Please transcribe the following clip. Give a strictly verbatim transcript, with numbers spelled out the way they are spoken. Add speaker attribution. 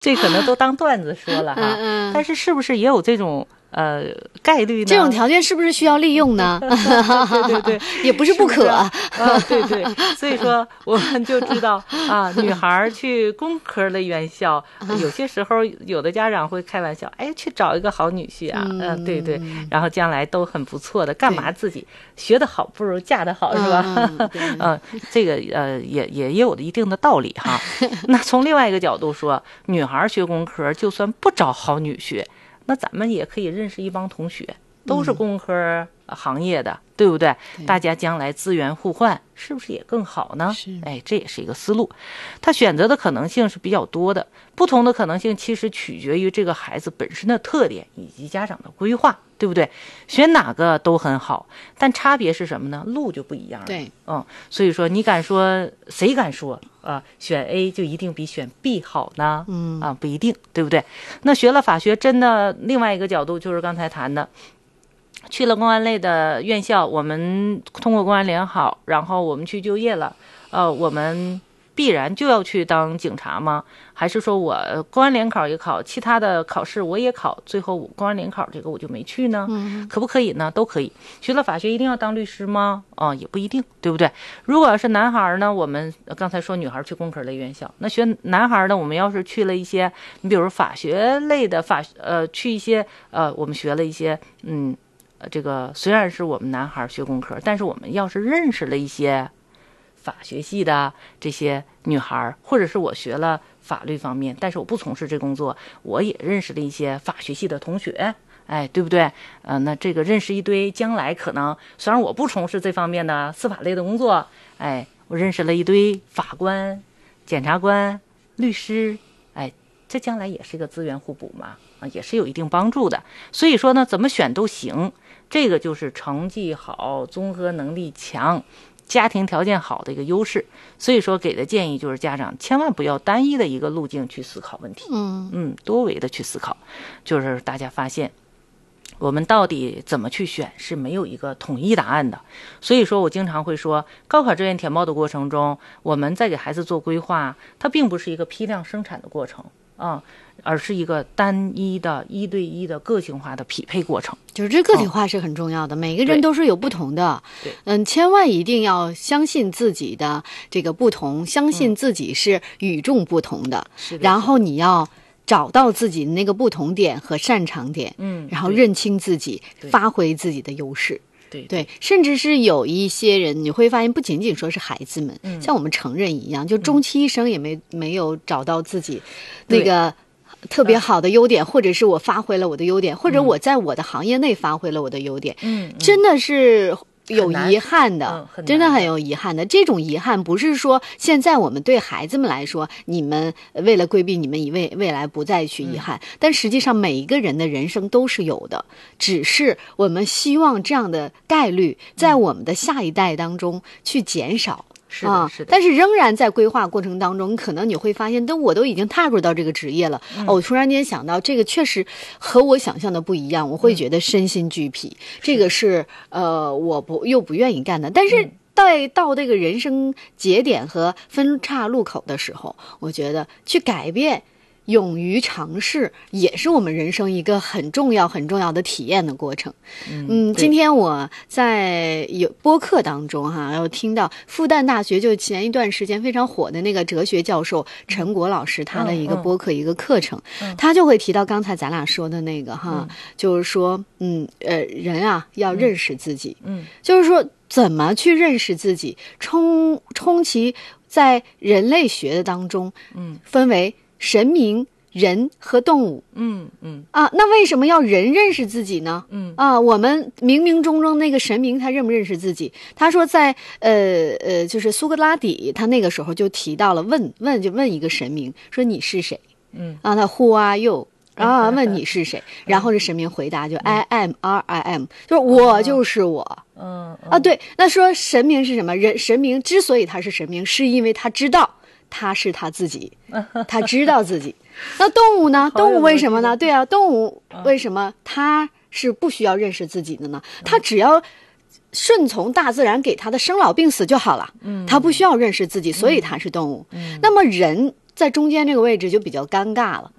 Speaker 1: 这可能都当段子说了哈，
Speaker 2: 嗯嗯，
Speaker 1: 但是是不是也有这种呃概率呢？
Speaker 2: 这种条件是不是需要利用呢？
Speaker 1: 对对对，
Speaker 2: 也不是不可。
Speaker 1: 是不是啊，啊对对，所以说我们就知道啊，女孩去工科类院校，有些时候有的家长会开玩笑，哎，去找一个好女婿啊，嗯、呃，对对，然后将来都很不错的，干嘛自己学得好不如嫁得好是吧？嗯、呃，这个呃也也也有一定的道理哈。那从另外一个角度说，女孩学工科，就算不找好女婿，那咱们也可以认识一帮同学，都是工科行业的，嗯、对不对？对，大家将来资源互换，是不是也更好呢？哎，这也是一个思路。他选择的可能性是比较多的，不同的可能性其实取决于这个孩子本身的特点以及家长的规划，对不对？选哪个都很好，但差别是什么呢？路就不一样了。
Speaker 2: 对，
Speaker 1: 嗯，所以说你敢说，谁敢说啊？选 A 就一定比选 B 好呢？嗯啊，不一定，对不对？那学了法学，真的另外一个角度就是刚才谈的。去了公安类的院校，我们通过公安联考，然后我们去就业了，呃，我们必然就要去当警察吗？还是说我公安联考也考，其他的考试我也考，最后公安联考这个我就没去呢？嗯，可不可以呢？都可以。学了法学一定要当律师吗？啊、呃，也不一定，对不对？如果要是男孩呢，我们刚才说女孩去工科类院校，那学男孩呢，我们要是去了一些，你比如法学类的法，呃，去一些呃，我们学了一些，嗯。这个虽然是我们男孩学工科，但是我们要是认识了一些法学系的这些女孩，或者是我学了法律方面，但是我不从事这工作，我也认识了一些法学系的同学，哎，对不对？呃，那这个认识一堆，将来可能虽然我不从事这方面的司法类的工作，哎，我认识了一堆法官、检察官、律师，哎，这将来也是一个资源互补嘛，啊，也是有一定帮助的。所以说呢，怎么选都行。这个就是成绩好、综合能力强、家庭条件好的一个优势。所以说给的建议就是家长千万不要单一的一个路径去思考问题，嗯嗯，多维的去思考，就是大家发现我们到底怎么去选是没有一个统一答案的。所以说我经常会说，高考志愿填报的过程中，我们在给孩子做规划，它并不是一个批量生产的过程啊。而是一个单一的一对一的个性化的匹配过程，
Speaker 2: 就是这个体化是很重要的、哦、每个人都是有不同的，
Speaker 1: 对，
Speaker 2: 嗯，千万一定要相信自己的这个不同，相信自己是与众不同的，
Speaker 1: 是的，
Speaker 2: 然后你要找到自己那个不同点和擅长点，嗯，然后认清自己，发挥自己的优势。
Speaker 1: 对
Speaker 2: 对, 对，甚至是有一些人，你会发现，不仅仅说是孩子们，嗯、像我们成人一样，就终其一生也没、嗯、没有找到自己那个特别好的优点，或者是我发挥了我的优点，或者我在我的行业内发挥了我的优点，嗯，真的是有遗憾的，
Speaker 1: 嗯、
Speaker 2: 真的很有遗憾的。这种遗憾不是说现在我们对孩子们来说，你们为了规避你们以未未来不再去遗憾、嗯，但实际上每一个人的人生都是有的，只是我们希望这样的概率在我们的下一代当中去减少。
Speaker 1: 是的，是的、啊，
Speaker 2: 但是仍然在规划过程当中，可能你会发现，但我都已经踏入到这个职业了，嗯、哦，我突然间想到，这个确实和我想象的不一样，我会觉得身心俱疲，嗯、这个是呃，我不又不愿意干的。但是在到这个人生节点和分岔路口的时候，我觉得去改变。勇于尝试也是我们人生一个很重要很重要的体验的过程。嗯，嗯今天我在有播客当中哈，有听到复旦大学就前一段时间非常火的那个哲学教授陈果老师他的一个播客、嗯、一个课程、嗯，他就会提到刚才咱俩说的那个哈，嗯、就是说嗯呃人啊要认识自己，嗯，就是说怎么去认识自己，充充其在人类学的当中，嗯，分为神明、人和动物，
Speaker 1: 嗯嗯
Speaker 2: 啊，那为什么要人认识自己呢？嗯啊，我们冥冥中中那个神明他认不认识自己？他说在呃呃，就是苏格拉底他那个时候就提到了问问就问一个神明说你是谁？嗯啊，他 Who are you？啊，问你是谁？然后这神明回答就 I am R I am， 就是我就是我。嗯啊，对，那说神明是什么？人神明之所以他是神明，是因为他知道。他是他自己，他知道自己。那动物呢？动物为什么呢？对啊，动物为什么它是不需要认识自己的呢？它只要顺从大自然给它的生老病死就好了。嗯，它不需要认识自己，所以它是动物。嗯，那么人在中间这个位置就比较尴尬了。